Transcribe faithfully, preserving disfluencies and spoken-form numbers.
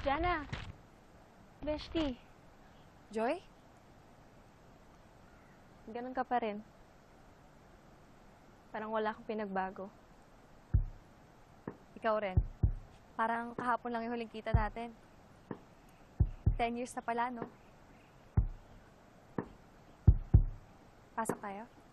Jana! Beshti! Joy? Ganun ka pa rin. Parang wala akong pinagbago. Ikaw rin. Parang kahapon lang yung huling kita natin. Ten years na pala, no? Pasok tayo.